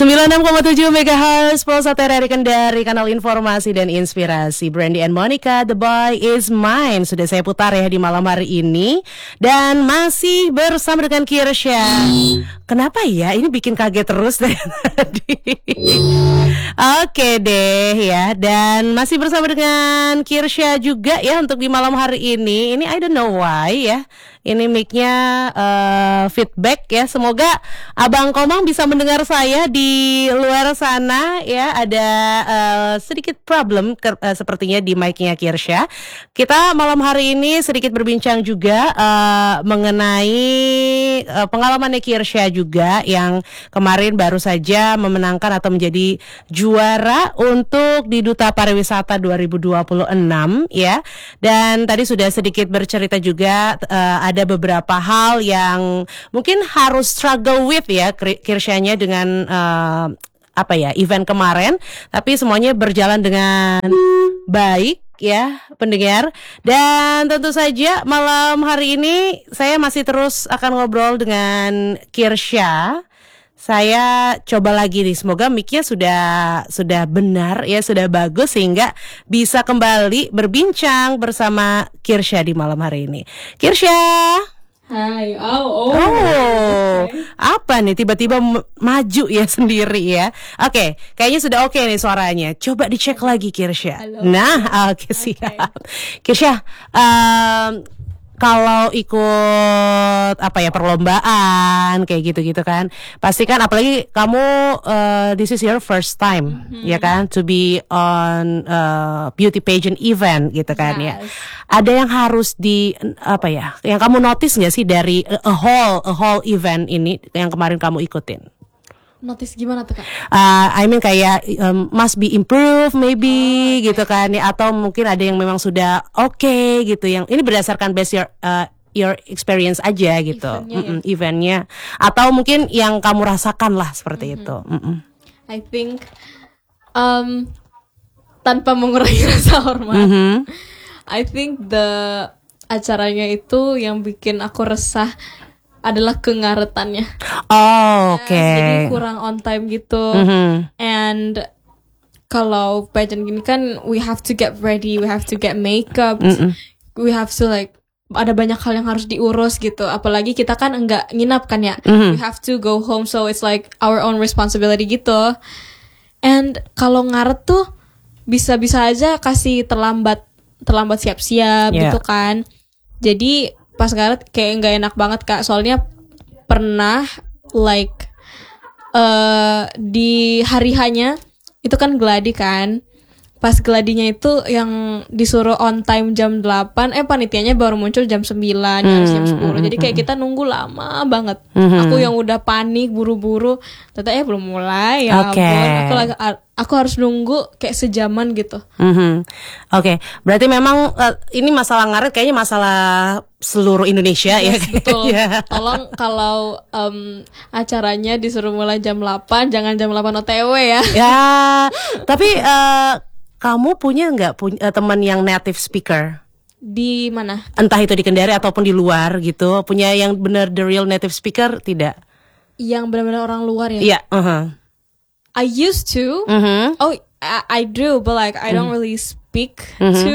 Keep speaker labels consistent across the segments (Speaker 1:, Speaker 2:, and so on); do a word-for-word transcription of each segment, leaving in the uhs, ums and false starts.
Speaker 1: sembilan puluh enam koma tujuh megahertz Pulsa T R R Kendari, kanal informasi dan inspirasi. Brandy and Monica, The Boy Is Mine sudah saya putar ya di malam hari ini. Dan masih bersama dengan Kirsha. Kenapa ya ini bikin kaget terus dari tadi. Oke deh ya. Dan masih bersama dengan Kirsha juga ya untuk di malam hari ini. Ini I don't know why ya. Ini mic-nya uh, feedback ya. Semoga Abang Komang bisa mendengar saya di luar sana ya. Ada uh, sedikit problem ke, uh, sepertinya di mic-nya Kirsha. Kita malam hari ini sedikit berbincang juga uh, mengenai uh, pengalamannya Kirsha juga yang kemarin baru saja memenangkan atau menjadi juara untuk di Duta Pariwisata dua ribu dua puluh enam ya. Dan tadi sudah sedikit bercerita juga uh, ada beberapa hal yang mungkin harus struggle with ya Kirshanya dengan uh, apa ya event kemarin, tapi semuanya berjalan dengan baik ya pendengar. Dan tentu saja malam hari ini saya masih terus akan ngobrol dengan Kirsha. Saya coba lagi nih, semoga mic-nya sudah sudah benar ya, sudah bagus sehingga bisa kembali berbincang bersama Kirsha di malam hari ini. Kirsha.
Speaker 2: Hai. Oh, oh.
Speaker 1: Oh. Apa nih tiba-tiba m- maju ya sendiri ya. Oke, kayaknya sudah oke nih suaranya. Coba dicek lagi Kirsha.
Speaker 2: Halo.
Speaker 1: Nah, oke okay, siap. Kirsha, um, kalau ikut apa ya perlombaan kayak gitu-gitu kan, pasti kan apalagi kamu uh, this is your first time mm-hmm. ya kan to be on uh, beauty pageant event gitu kan yes. ya. Ada yang harus di apa ya? Yang kamu notice nggak sih dari a, a whole a whole event ini yang kemarin kamu ikutin?
Speaker 2: Notice gimana tuh Kak?
Speaker 1: Uh, I mean kayak um, must be improved maybe oh, okay. gitu kan ya, atau mungkin ada yang memang sudah oke okay, gitu, yang ini berdasarkan based your uh, your experience aja gitu eventnya, ya? eventnya atau mungkin yang kamu rasakan lah seperti mm-hmm. itu. Mm-mm.
Speaker 2: I think um, tanpa mengurangi rasa hormat, mm-hmm. I think the acaranya itu yang bikin aku resah adalah kengaretannya.
Speaker 1: Oh, oke. Okay.
Speaker 2: Jadi kurang on time gitu. Mm-hmm. And kalau pageant gini kan we have to get ready, we have to get makeup, mm-hmm. we have to like ada banyak hal yang harus diurus gitu. Apalagi kita kan enggak nginap kan ya. Mm-hmm. We have to go home, so it's like our own responsibility gitu. And kalau ngaret tuh bisa-bisa aja kasih terlambat terlambat siap-siap yeah. gitu kan. Jadi pas ngaret kayak nggak enak banget Kak, soalnya pernah like uh, di hari hanya itu kan gladi kan, pas gladinya itu yang disuruh on time jam delapan, eh panitianya baru muncul jam sembilan, mm-hmm. harus jam sepuluh, jadi kayak kita nunggu lama banget. Mm-hmm. Aku yang udah panik buru-buru, ternyata ya belum mulai ya
Speaker 1: okay.
Speaker 2: ampun, aku lagi aku harus nunggu kayak sejaman gitu.
Speaker 1: Mm-hmm. Oke, okay. Berarti memang uh, ini masalah ngaret kayaknya masalah seluruh Indonesia yes, ya.
Speaker 2: Betul. Yeah. Tolong kalau um, acaranya disuruh mulai jam delapan, jangan jam delapan O T W ya.
Speaker 1: Ya, tapi uh, kamu punya nggak punya uh, teman yang native speaker?
Speaker 2: Di mana?
Speaker 1: Entah itu di Kendari ataupun di luar gitu. Punya yang benar the real native speaker tidak?
Speaker 2: Yang benar-benar orang luar ya?
Speaker 1: Iya. Yeah, uh-huh.
Speaker 2: I used to. Mm-hmm. Oh, I, I do, but like I don't mm. really speak mm-hmm. to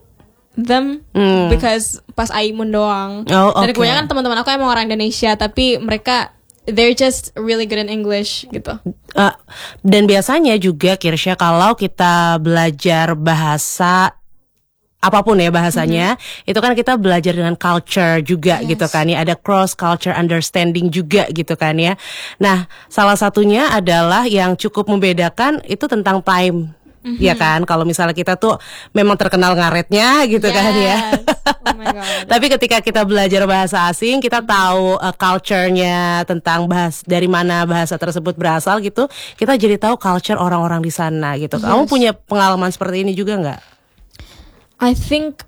Speaker 2: them mm. because pas Aimun doang.
Speaker 1: Oh, okay.
Speaker 2: Dan kebanyakan teman-teman aku emang orang Indonesia, tapi mereka they're just really good in English gitu.
Speaker 1: Uh, dan biasanya juga Kirsha kalau kita belajar bahasa apapun ya bahasanya, mm-hmm. itu kan kita belajar dengan culture juga yes. gitu kan ya, ada cross culture understanding juga gitu kan ya. Nah, salah satunya adalah yang cukup membedakan itu tentang time. Mm-hmm. Ya kan, kalau misalnya kita tuh memang terkenal ngaretnya gitu yes. kan ya. Oh my God. Tapi ketika kita belajar bahasa asing, kita mm-hmm. tahu uh, culture-nya tentang bahas dari mana bahasa tersebut berasal gitu, kita jadi tahu culture orang-orang di sana gitu. Yes. Kamu punya pengalaman seperti ini juga nggak?
Speaker 2: I think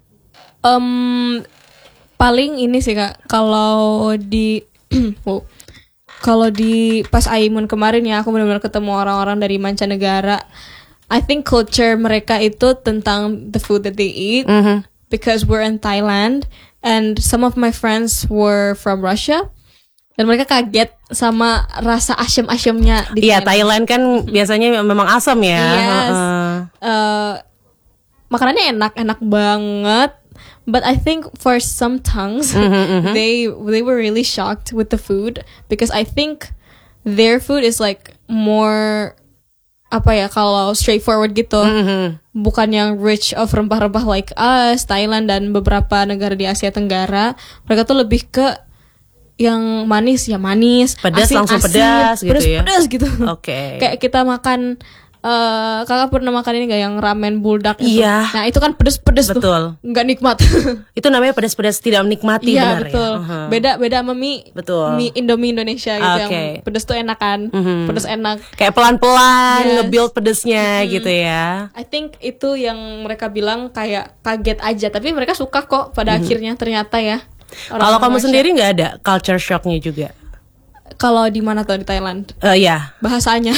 Speaker 2: um, paling ini sih Kak, kalau di oh, kalau di pas Aimun kemarin ya, aku benar-benar ketemu orang-orang dari mancanegara. I think culture mereka itu tentang the food that they eat, mm-hmm. because we're in Thailand and some of my friends were from Russia. Dan mereka kaget sama rasa asam-asamnya di
Speaker 1: Iya,
Speaker 2: Thailand.
Speaker 1: Thailand kan biasanya memang asam ya.
Speaker 2: Yes.
Speaker 1: Uh-uh.
Speaker 2: Uh, makanannya enak, enak banget. But I think for some tongues,
Speaker 1: Mhm, mhm.
Speaker 2: they they were really shocked with the food because I think their food is like more apa ya kalau straightforward gitu,
Speaker 1: Mhm.
Speaker 2: bukan yang rich of rempah-rempah like us, Thailand dan beberapa negara di Asia Tenggara. Mereka tuh lebih ke yang manis ya manis,
Speaker 1: Pedas
Speaker 2: asin,
Speaker 1: langsung
Speaker 2: asin,
Speaker 1: pedas gitu
Speaker 2: pedas,
Speaker 1: ya.
Speaker 2: pedas gitu.
Speaker 1: Oke.
Speaker 2: Kayak kita makan eh kakak pernah makan ini gak yang ramen buldak itu?
Speaker 1: Iya.
Speaker 2: Nah itu kan pedes-pedes tuh,
Speaker 1: Betul.
Speaker 2: nggak nikmat.
Speaker 1: Itu namanya pedas-pedas tidak menikmati,
Speaker 2: Iya
Speaker 1: benar
Speaker 2: betul.
Speaker 1: ya. Uh-huh.
Speaker 2: Beda beda sama mie,
Speaker 1: Betul.
Speaker 2: mie Indomie Indonesia gitu
Speaker 1: Oke.
Speaker 2: yang pedes tuh enakan,
Speaker 1: Mhm.
Speaker 2: pedes enak.
Speaker 1: Kayak pelan-pelan
Speaker 2: Yes.
Speaker 1: nge-build pedesnya gitu ya.
Speaker 2: I think itu yang mereka bilang kayak kaget aja, tapi mereka suka kok pada akhirnya ternyata ya.
Speaker 1: Mhm. Kalau kamu
Speaker 2: Malaysia.
Speaker 1: sendiri nggak ada culture shocknya juga?
Speaker 2: Kalau di mana tuh di Thailand?
Speaker 1: Eh ya.
Speaker 2: Bahasanya.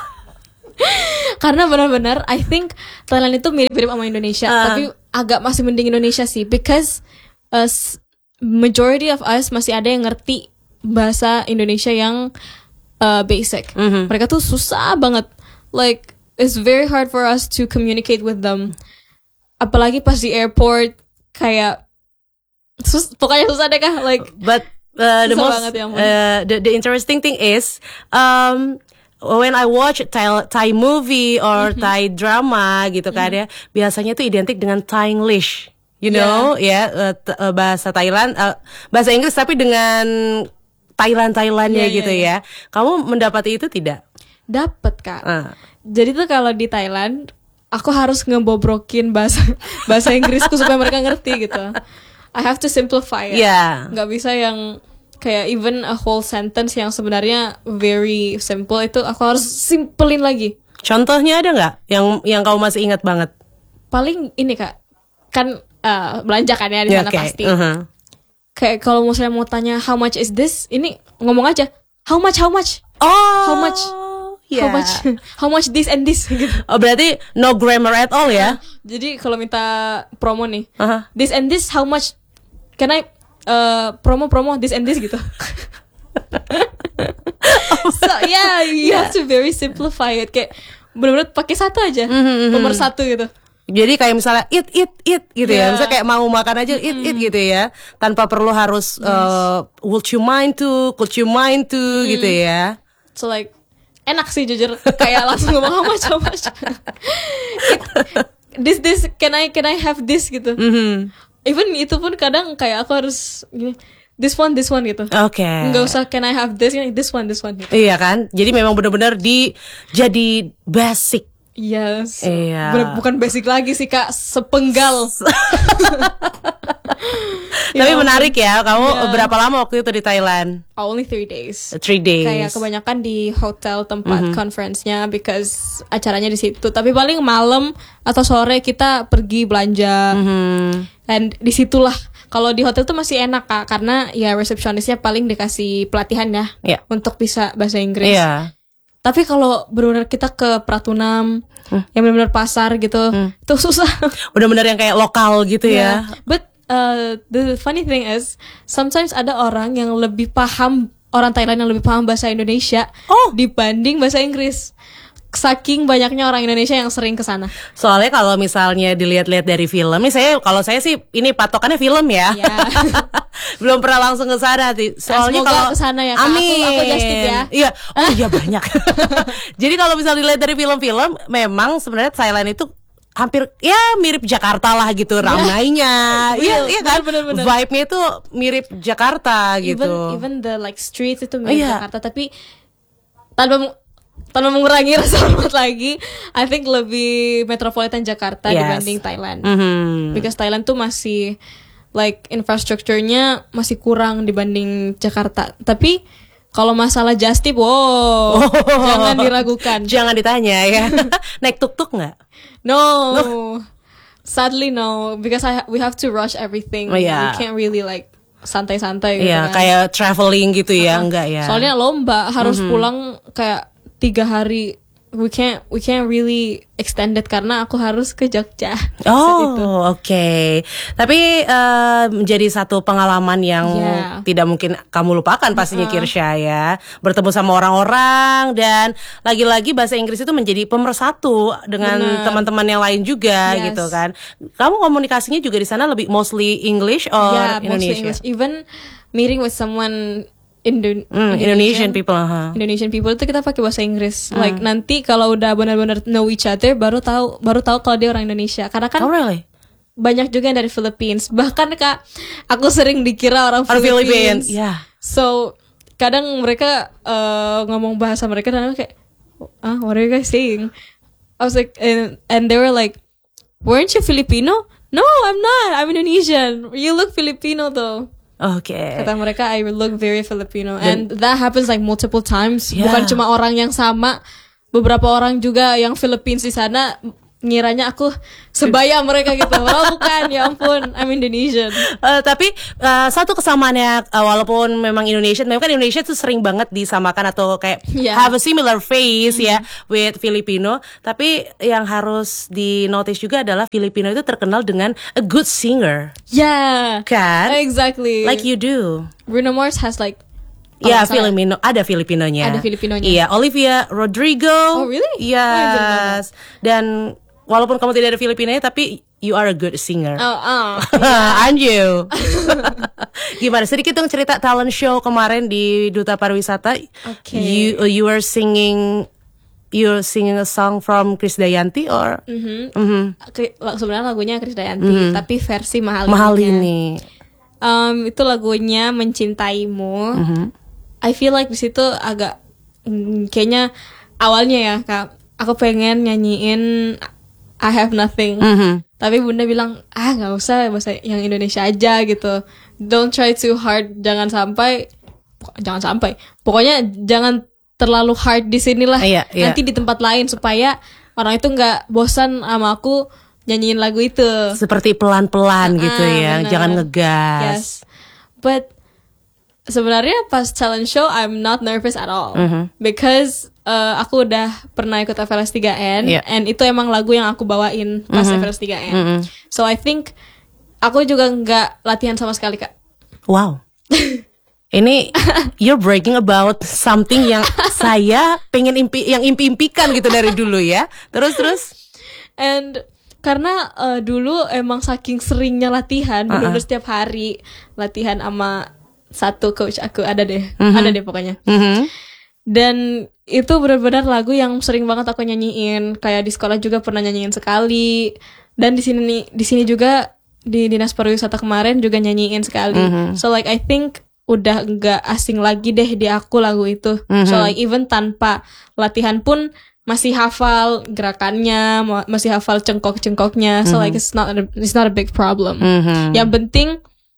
Speaker 2: Karena benar-benar I think Thailand itu mirip-mirip sama Indonesia,
Speaker 1: Uh.
Speaker 2: tapi agak masih mending Indonesia sih because us majority of us masih ada yang ngerti bahasa Indonesia yang uh, basic.
Speaker 1: Mhm.
Speaker 2: Mereka tuh susah banget. Like it's very hard for us to communicate with them. Apalagi pas di airport kayak sus pokoknya susah deh kah like
Speaker 1: But uh, the
Speaker 2: Susah
Speaker 1: most
Speaker 2: banget ya ampun.
Speaker 1: uh, the the interesting thing is um when I watch Thai, Thai movie or
Speaker 2: Mm-hmm.
Speaker 1: Thai drama gitu kan ya, biasanya tuh identik dengan Thainglish, you know, ya uh, t- uh, bahasa Thailand, uh, bahasa Inggris tapi dengan Thailand Thailandnya
Speaker 2: Yeah,
Speaker 1: gitu
Speaker 2: yeah,
Speaker 1: ya. Kamu mendapati itu tidak?
Speaker 2: dapet kak.
Speaker 1: Uh.
Speaker 2: Jadi tuh kalau di Thailand aku harus ngebobrokin bahasa bahasa Inggrisku supaya mereka ngerti gitu. I have to simplify it.
Speaker 1: Yeah.
Speaker 2: Nggak bisa yang kayak even a whole sentence yang sebenarnya very simple itu aku harus simpelin lagi.
Speaker 1: Contohnya ada nggak yang yang kamu masih ingat banget?
Speaker 2: Paling ini kak, kan uh, belanja kan ya di
Speaker 1: Ya,
Speaker 2: sana
Speaker 1: oke.
Speaker 2: pasti.
Speaker 1: Uh-huh.
Speaker 2: Kayak kalau misalnya mau tanya how much is this, ini ngomong aja how much how much
Speaker 1: Oh.
Speaker 2: How much?
Speaker 1: Yeah.
Speaker 2: how much how much this and this gitu.
Speaker 1: Oh, berarti no grammar at all ya?
Speaker 2: Jadi kalau minta promo nih,
Speaker 1: Uh-huh.
Speaker 2: this and this how much? Can I uh, promo promo this and this gitu. So yeah, you have to very simplify it. Kayak benar-benar pakai satu aja,
Speaker 1: Mhm,
Speaker 2: nomor satu gitu.
Speaker 1: Jadi kayak misalnya eat eat eat gitu ya.
Speaker 2: Yeah.
Speaker 1: Misalnya kayak mau makan aja eat eat gitu ya. Tanpa perlu harus uh, would you mind to, could you mind to gitu ya.
Speaker 2: So like enak sih jujur, kayak langsung ngomong how much how much. It- this this can I can I have this gitu.
Speaker 1: Mhm.
Speaker 2: Even itu pun kadang kayak aku harus gini, this one this one gitu.
Speaker 1: Oke.
Speaker 2: Nggak usah can I have this, this one this one gitu.
Speaker 1: Iya kan? Jadi memang benar-benar di jadi basic.
Speaker 2: Yes.
Speaker 1: Iya.
Speaker 2: Bener- bukan basic lagi sih kak, sepenggal.
Speaker 1: Tapi menarik ya. Kamu
Speaker 2: Iya.
Speaker 1: berapa lama waktu itu di Thailand?
Speaker 2: Only three days.
Speaker 1: Three days.
Speaker 2: Kayak kebanyakan di hotel tempat conference-nya because acaranya di situ. Tapi paling malam atau sore kita pergi belanja.
Speaker 1: Mhm.
Speaker 2: Dan disitulah kalau di hotel tuh masih enak kak, karena ya resepsionisnya paling dikasih pelatihan ya
Speaker 1: Iya.
Speaker 2: untuk bisa bahasa Inggris.
Speaker 1: Iya.
Speaker 2: Tapi kalau benar-benar kita ke Pratunam, yang benar-benar pasar gitu, itu susah.
Speaker 1: Benar-benar yang kayak lokal gitu ya.
Speaker 2: Yeah. But uh, the funny thing is, sometimes ada orang yang lebih paham, orang Thailand yang lebih paham bahasa Indonesia
Speaker 1: Oh.
Speaker 2: dibanding bahasa Inggris. Saking banyaknya orang Indonesia yang sering ke sana.
Speaker 1: Soalnya kalau misalnya dilihat-lihat dari film, nih saya kalau saya sih ini patokannya film ya.
Speaker 2: Ya.
Speaker 1: Belum pernah langsung ke sana sih. Soalnya
Speaker 2: semoga
Speaker 1: kalau
Speaker 2: kesana ya, Kak. Aku-
Speaker 1: Amin.
Speaker 2: aku just tip ya.
Speaker 1: Iya. Oh iya banyak. Jadi kalau misalnya dilihat dari film-film, memang sebenarnya Thailand itu hampir ya mirip Jakarta lah gitu ramainya. Iya, iya kan?
Speaker 2: bener, bener.
Speaker 1: Vibe-nya itu mirip Jakarta gitu.
Speaker 2: Even even the like streets itu mirip
Speaker 1: Iya.
Speaker 2: Jakarta, tapi tanpa mu- tanpa mengurangi rasa hormat lagi, I think lebih metropolitan Jakarta
Speaker 1: Yes.
Speaker 2: dibanding Thailand.
Speaker 1: Mhm.
Speaker 2: Because Thailand tuh masih like infrastrukturnya masih kurang dibanding Jakarta. Tapi kalau masalah just tip, wow, jangan diragukan.
Speaker 1: Jangan ditanya ya. Naik tuk-tuk nggak?
Speaker 2: No, sadly no, because I we have to rush everything.
Speaker 1: Oh, iya.
Speaker 2: We can't really like santai-santai gitu
Speaker 1: Iya,
Speaker 2: kan.
Speaker 1: kayak traveling gitu ya, enggak ya?
Speaker 2: Soalnya lomba harus pulang kayak tiga hari we can't we can't really extend it karena aku harus ke Jogja.
Speaker 1: Oh, oke. Okay. Tapi uh, menjadi satu pengalaman yang
Speaker 2: yeah.
Speaker 1: tidak mungkin kamu lupakan pastinya, uh-uh. Kirsha ya. Bertemu sama orang-orang dan lagi-lagi bahasa Inggris itu menjadi pemersatu dengan Bener. teman-teman yang lain juga yes. gitu kan. Kamu komunikasinya juga di sana lebih mostly English or
Speaker 2: yeah,
Speaker 1: Indonesia?
Speaker 2: Mostly English. Even meeting with someone Indo-
Speaker 1: mm, Indonesian, Indonesian people, huh?
Speaker 2: Indonesian people itu kita pakai bahasa Inggris. Mm. Like nanti kalau udah benar-benar know each other, baru tahu baru tahu kalau dia orang Indonesia. Karena kan
Speaker 1: oh, really?
Speaker 2: banyak juga yang dari Philippines. Bahkan Kak, aku sering dikira orang
Speaker 1: Or
Speaker 2: Philippines.
Speaker 1: Philippines. Yeah.
Speaker 2: So kadang mereka uh, ngomong bahasa mereka dan aku kayak, ah, what are you guys saying? I was like, and, and they were like, weren't you Filipino? No, I'm not. I'm Indonesian. You look Filipino though.
Speaker 1: Okay.
Speaker 2: Kata mereka I look very Filipino. And that happens like multiple times.
Speaker 1: Yeah.
Speaker 2: Bukan cuma orang yang sama, beberapa orang juga yang Philippines di sana ngiranya aku sebaya mereka gitu. Oh bukan, ya ampun, I'm Indonesian.
Speaker 1: Uh, tapi uh, satu kesamaannya uh, walaupun memang Indonesian, memang kan Indonesia tuh sering banget disamakan atau kayak yeah. have a similar face mm-hmm. ya with Filipino. Tapi yang harus di notice juga adalah Filipino itu terkenal dengan a good singer.
Speaker 2: Yeah,
Speaker 1: kan?
Speaker 2: Exactly.
Speaker 1: Like you do.
Speaker 2: Bruno Mars has like
Speaker 1: Iya, oh, Filipino, ada Filipinonya.
Speaker 2: Ada Filipinonya.
Speaker 1: Iya, Olivia Rodrigo.
Speaker 2: Oh really?
Speaker 1: Yes. Oh, dan walaupun kamu tidak ada Filipinanya, tapi you are a good singer.
Speaker 2: Oh, oh.
Speaker 1: Yeah. Anju. Gimana? Sedikit dong cerita talent show kemarin di Duta Pariwisata.
Speaker 2: Okay.
Speaker 1: You you were singing, you're singing a song from Krisdayanti or?
Speaker 2: Mm-hmm.
Speaker 1: Mm-hmm.
Speaker 2: Sebenarnya lagunya Krisdayanti, mm-hmm. tapi versi mahal.
Speaker 1: Mahal ini.
Speaker 2: Um, itu lagunya Mencintaimu.
Speaker 1: Mm-hmm.
Speaker 2: I feel like di situ agak mm, kayaknya awalnya ya Kak, aku pengen nyanyiin I Have Nothing.
Speaker 1: Mm-hmm.
Speaker 2: Tapi Bunda bilang, ah nggak usah bahasa yang Indonesia aja gitu. Don't try too hard, jangan sampai, jangan sampai. Pokoknya jangan terlalu hard di sinilah.
Speaker 1: Iya, iya.
Speaker 2: Nanti di tempat lain supaya orang itu nggak bosan sama aku nyanyiin lagu itu.
Speaker 1: Seperti pelan-pelan uh, gitu ya,
Speaker 2: bener.
Speaker 1: Jangan ngegas.
Speaker 2: Yes, but sebenarnya pas talent show I'm not nervous at all mm-hmm. because uh, aku udah pernah ikut F L S tiga N yeah. and itu emang lagu yang aku bawain pas mm-hmm. F L S tiga N. Mm-hmm. So I think aku juga nggak latihan sama sekali Kak.
Speaker 1: Wow. Ini you're breaking about something yang saya pengen impi yang impi-impikan gitu dari dulu ya. Terus terus.
Speaker 2: And karena uh, dulu emang saking seringnya latihan, uh-uh. benar-benar setiap hari latihan sama satu coach aku ada deh, mm-hmm. ada deh pokoknya. Mm-hmm. Dan itu benar-benar lagu yang sering banget aku nyanyiin. Kayak di sekolah juga pernah nyanyiin sekali. Dan di sini di sini juga di Dinas Pariwisata kemarin juga nyanyiin sekali. Mm-hmm. So like I think udah nggak asing lagi deh di aku lagu itu. Mm-hmm. So like even tanpa latihan pun masih hafal gerakannya, masih hafal cengkok-cengkoknya. So mm-hmm. like it's not a, it's not a big problem. Mm-hmm. Yang penting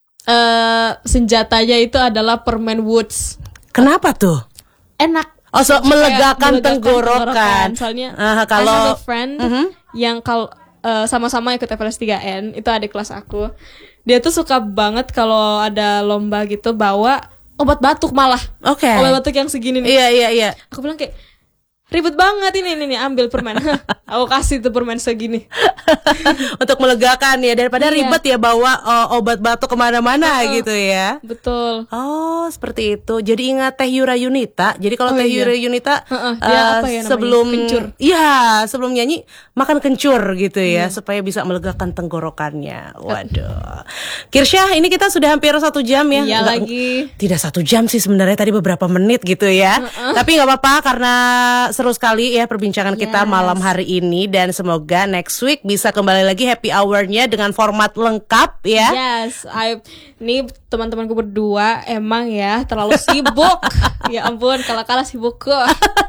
Speaker 2: Uh, senjatanya itu adalah permen Woods.
Speaker 1: Kenapa tuh?
Speaker 2: Enak.
Speaker 1: Oh, so melegakan, melegakan tenggorokan. tenggorokan.
Speaker 2: Soalnya
Speaker 1: uh, kalau
Speaker 2: I have a friend uh-huh. yang kalau uh, sama-sama ikut F L S tiga N, itu adik kelas aku. Dia tuh suka banget kalau ada lomba gitu bawa obat batuk malah.
Speaker 1: Oke. Okay.
Speaker 2: Obat batuk yang segini nih.
Speaker 1: Iya, iya, iya.
Speaker 2: Aku bilang kayak ribet banget ini ini, ini ambil permen. Aku kasih tuh permen segini.
Speaker 1: Untuk melegakan ya, daripada iya. ribet ya bawa uh, obat batuk kemana-mana uh, gitu ya.
Speaker 2: Betul.
Speaker 1: Oh seperti itu. Jadi ingat Teh Yura Yunita. Jadi kalau oh, Teh iya. Yura Yunita
Speaker 2: uh, uh, uh, apa ya
Speaker 1: sebelum
Speaker 2: kencur.
Speaker 1: Iya sebelum nyanyi makan kencur gitu ya, hmm. supaya bisa melegakan tenggorokannya. Waduh. Kirsha, ini kita sudah hampir satu jam ya.
Speaker 2: Iya
Speaker 1: Enggak,
Speaker 2: lagi.
Speaker 1: Tidak satu jam sih sebenarnya, tadi beberapa menit gitu ya. Uh, uh. Tapi nggak apa-apa karena seru sekali ya perbincangan yes. kita malam hari ini, dan semoga next week bisa kembali lagi happy hour-nya dengan format lengkap ya.
Speaker 2: Yes, I ini teman-temanku berdua emang ya terlalu sibuk. Ya ampun, kalau kalah sibuk kok.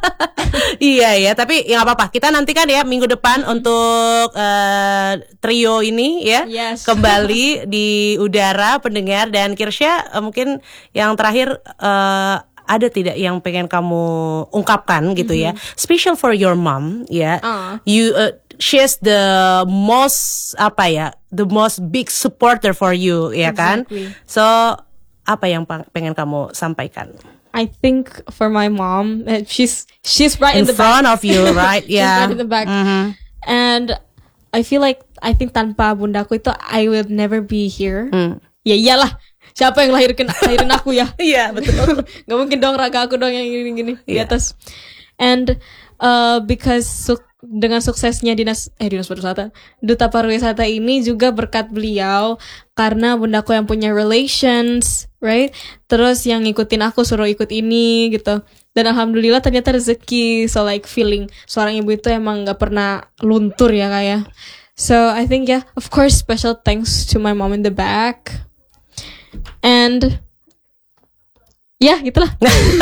Speaker 1: Iya ya, tapi ya nggak apa-apa. Kita nantikan ya minggu depan untuk uh, trio ini ya
Speaker 2: yes.
Speaker 1: kembali di udara pendengar. Dan Kirsha, uh, mungkin yang terakhir uh, ada tidak yang pengen kamu ungkapkan gitu mm-hmm. ya, special for your mom ya, uh. you uh, she's the most apa ya, the most big supporter for you ya exactly. kan, so apa yang pengen kamu sampaikan?
Speaker 2: I think for my mom, uh, she's she's right in,
Speaker 1: In
Speaker 2: the
Speaker 1: front
Speaker 2: back.
Speaker 1: of you, right?
Speaker 2: She's
Speaker 1: Yeah.
Speaker 2: right in the back.
Speaker 1: Mhm.
Speaker 2: And I feel like I think tanpa bundaku itu I would never be here.
Speaker 1: Mm.
Speaker 2: Ya iyalah. Siapa yang lahirin lahirin aku ya?
Speaker 1: Iya, betul.
Speaker 2: Gak mungkin dong raga aku dong yang gini-gini di
Speaker 1: Iya.
Speaker 2: atas. And uh, because su- dengan suksesnya dinas eh dinas pariwisata, duta pariwisata ini juga berkat beliau karena bundaku yang punya relations, right? Terus yang ngikutin aku suruh ikut ini gitu. Dan alhamdulillah ternyata rezeki. So like feeling seorang ibu itu emang nggak pernah luntur ya kayak. So I think yeah, of course special thanks to my mom in the back. And ya gitulah.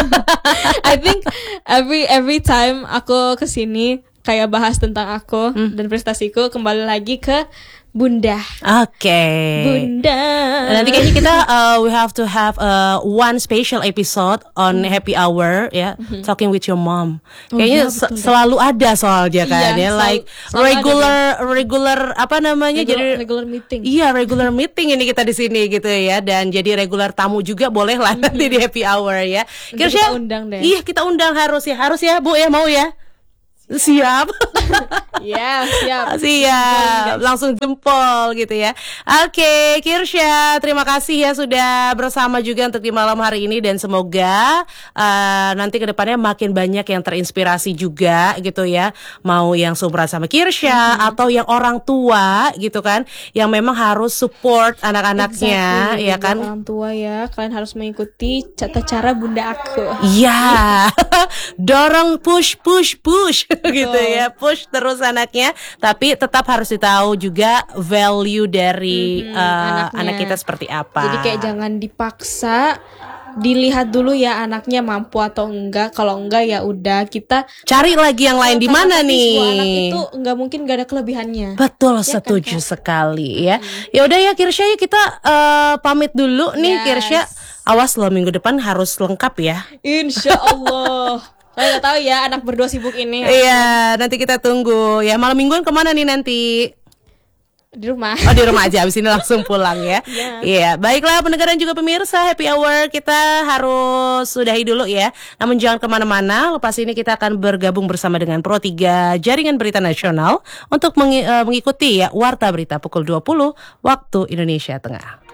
Speaker 2: I think every every time aku kesini kayak bahas tentang aku
Speaker 1: Hmm.
Speaker 2: dan prestasiku, kembali lagi ke Bunda.
Speaker 1: Oke.
Speaker 2: Bunda.
Speaker 1: Nanti kayaknya kita uh, we have to have uh, one special episode on happy hour ya, talking with your mom.
Speaker 2: Oh,
Speaker 1: Kayaknya
Speaker 2: iya,
Speaker 1: se-
Speaker 2: betul.
Speaker 1: selalu ada soalnya kan
Speaker 2: Iya,
Speaker 1: ya,
Speaker 2: selalu-
Speaker 1: like
Speaker 2: selalu ada,
Speaker 1: regular regular apa namanya
Speaker 2: regular,
Speaker 1: jadi
Speaker 2: regular meeting.
Speaker 1: Iya, regular meeting ini kita di sini gitu ya, dan jadi regular tamu juga boleh lah nanti di happy hour ya.
Speaker 2: Nanti
Speaker 1: Kirsya,
Speaker 2: kita undang deh.
Speaker 1: Iya, kita undang harus ya, harus ya Bu ya, mau ya. Siap.
Speaker 2: Ya, siap.
Speaker 1: Siap, langsung jempol gitu ya. Oke, Kirsya, terima kasih ya sudah bersama juga untuk di malam hari ini, dan semoga uh, nanti kedepannya makin banyak yang terinspirasi juga gitu ya. Mau yang seumuran sama Kirsya
Speaker 2: Mm-hmm.
Speaker 1: atau yang orang tua gitu kan, yang memang harus support anak-anaknya,
Speaker 2: Exactly.
Speaker 1: ya kan?
Speaker 2: Buat orang tua ya, kalian harus mengikuti tata cara bunda aku.
Speaker 1: Iya, dorong push push push gitu ya, push terus anaknya, tapi tetap harus ditahu juga value dari
Speaker 2: Mhm,
Speaker 1: uh,
Speaker 2: anaknya.
Speaker 1: anak kita seperti apa.
Speaker 2: Jadi kayak jangan dipaksa, dilihat dulu ya anaknya mampu atau enggak. Kalau enggak ya udah kita
Speaker 1: Cari lagi yang lain di
Speaker 2: Karena
Speaker 1: mana
Speaker 2: pasti
Speaker 1: nih?
Speaker 2: semua anak itu enggak mungkin enggak ada kelebihannya.
Speaker 1: Betul,
Speaker 2: Ya kan,
Speaker 1: setuju
Speaker 2: Kak?
Speaker 1: sekali ya. Ya udah ya Kirsya, yuk kita uh, pamit dulu nih.
Speaker 2: Yes.
Speaker 1: Kirsya, awas loh minggu depan harus lengkap ya.
Speaker 2: Insya Allah. Saya nggak tahu ya anak berdua sibuk ini
Speaker 1: Iya, nanti kita tunggu ya. Malam mingguan kemana nih nanti?
Speaker 2: di rumah.
Speaker 1: Oh, di rumah aja, abis ini langsung pulang ya.
Speaker 2: Iya.
Speaker 1: Iya, baiklah pendengar dan juga pemirsa Happy Hour, kita harus sudahi dulu ya. Namun jangan kemana-mana, lepas ini kita akan bergabung bersama dengan Pro tiga Jaringan Berita Nasional untuk mengi- eh, mengikuti ya Warta Berita pukul dua puluh waktu Indonesia Tengah.